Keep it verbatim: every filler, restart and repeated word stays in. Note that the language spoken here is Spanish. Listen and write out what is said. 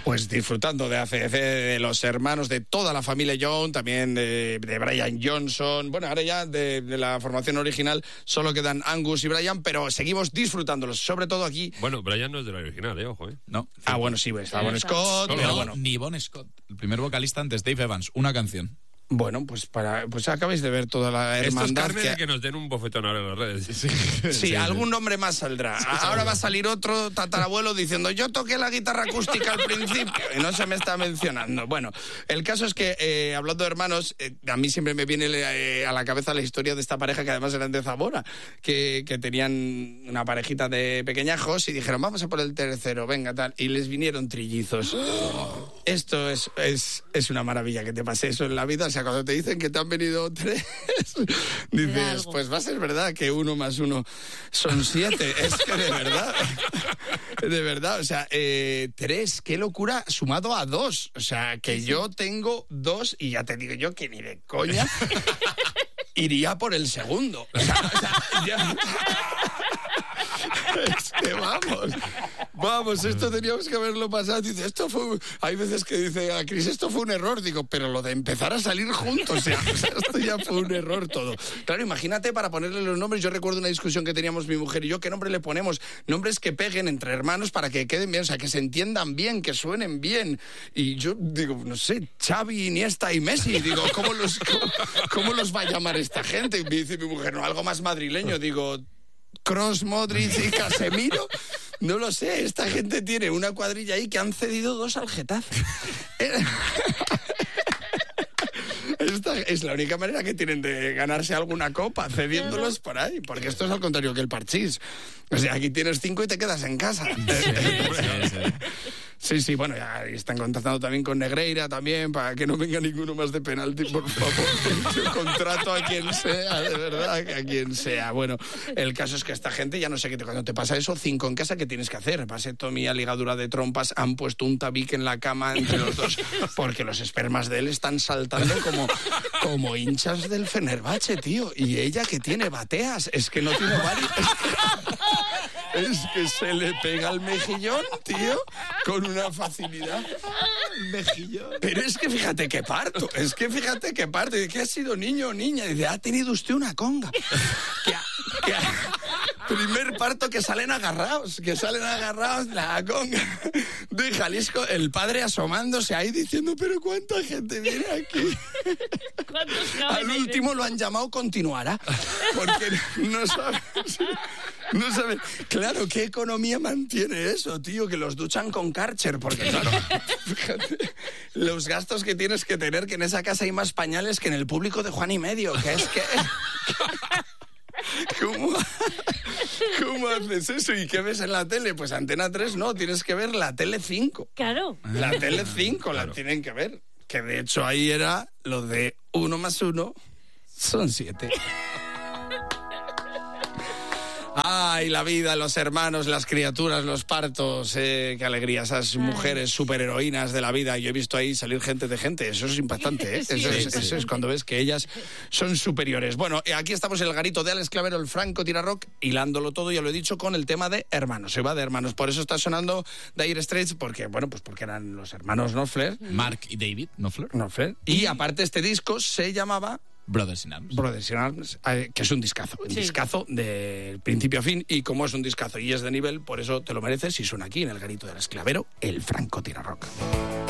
Pues disfrutando de A C D C, de los hermanos, de toda la familia Young, también de, de Brian Johnson. Bueno, ahora ya de, de la formación original solo quedan Angus y Brian, pero seguimos disfrutándolos, sobre todo aquí. Bueno, Brian no es de la original, ¿eh? Ojo, ¿eh? No. Ah, bueno, sí, pues, está Bon Scott, pero No, bueno. ni Bon Scott. El primer vocalista antes, Dave Evans, una canción. Bueno, pues para pues acabáis de ver toda la hermandad. Esto es carne que... de que nos den un bofetón ahora en las redes. Sí, sí, sí, algún nombre más saldrá. Ahora va a salir otro tatarabuelo diciendo yo toqué la guitarra acústica al principio y no se me está mencionando. Bueno, el caso es que, eh, hablando de hermanos, eh, a mí siempre me viene eh, a la cabeza la historia de esta pareja que además eran de Zamora, que, que tenían una parejita de pequeñajos y dijeron vamos a por el tercero, venga, tal, y les vinieron trillizos. Esto es, es, es una maravilla que te pase eso en la vida. O sea, cuando te dicen que te han venido tres, dices, pues va a ser verdad que uno más uno son siete. Es que de verdad, de verdad, o sea, eh, tres, qué locura, sumado a dos. O sea, que yo tengo dos y ya te digo yo que ni de coña iría por el segundo. O sea, o sea ya... Es que vamos, vamos, esto teníamos que haberlo pasado. Dice, esto fue, hay veces que dice a Cris, esto fue un error. Digo, pero lo de empezar a salir juntos, o sea, o sea, esto ya fue un error todo. Claro, imagínate para ponerle los nombres. Yo recuerdo una discusión que teníamos mi mujer y yo, ¿qué nombre le ponemos? Nombres que peguen entre hermanos para que queden bien, o sea, que se entiendan bien, que suenen bien. Y yo digo, no sé, Xavi, Iniesta y Messi. Digo, ¿cómo los, cómo, cómo los va a llamar esta gente? Y me dice mi mujer, no, algo más madrileño. Digo, Kroos, Modric y Casemiro. No lo sé, esta gente tiene una cuadrilla ahí que han cedido dos al Getafe. Esta es la única manera que tienen de ganarse alguna copa, cediéndolos por ahí, porque esto es al contrario que el parchís. O sea, aquí tienes cinco y te quedas en casa. Sí, sí, sí. Sí, sí, bueno, ya están contactando también con Negreira también, para que no venga ninguno más de penalti, por favor. Yo contrato a quien sea, de verdad, a quien sea. Bueno, el caso es que esta gente, ya no sé qué te, cuando te pasa eso, cinco en casa, ¿qué tienes que hacer? Vasectomía, ligadura de trompas, han puesto un tabique en la cama entre los dos, porque los espermas de él están saltando como, como hinchas del Fenerbahce, tío. Y ella que tiene bateas, es que no tiene varios. Es que se le pega el mejillón, tío, con una facilidad. Mejillón. Pero es que fíjate que parto, es que fíjate que parto. ¿De qué ha sido niño o niña? Dice, ha tenido usted una conga. Que, que, primer parto que salen agarrados, que salen agarrados la conga de Jalisco. El padre asomándose ahí diciendo, pero ¿cuánta gente viene aquí? Al último lo han llamado continuará, porque no saben... No saben, claro, ¿qué economía mantiene eso, tío? Que los duchan con Karcher, porque claro, fíjate, los gastos que tienes que tener, que en esa casa hay más pañales que en el público de Juan y Medio, que es que... ¿Cómo, ¿Cómo haces eso? ¿Y qué ves en la tele? Pues Antena tres no, tienes que ver la Tele cinco. Claro. La Tele cinco la claro. Tienen que ver, que de hecho ahí era lo de uno más uno son siete. Ay, la vida, los hermanos, las criaturas, los partos, eh, qué alegría, esas mujeres superheroínas de la vida. Yo he visto ahí salir gente de gente, eso es impactante, ¿eh? Sí, eso, es, eso es cuando ves que ellas son superiores. Bueno, aquí estamos en el garito de Alex Clavero, el Franco Tirarock, hilándolo todo, ya lo he dicho, con el tema de hermanos, se va de hermanos. Por eso está sonando Dire Straits, porque, bueno, pues porque eran los hermanos Knopfler. Mark y David Knopfler. Knopfler. Y aparte este disco se llamaba... Brothers in Arms. Brothers in Arms, que es un discazo, un sí. discazo de principio a fin, y como es un discazo y es de nivel, por eso te lo mereces y suena aquí en el garito del Esclavero, el Franco Tirarock.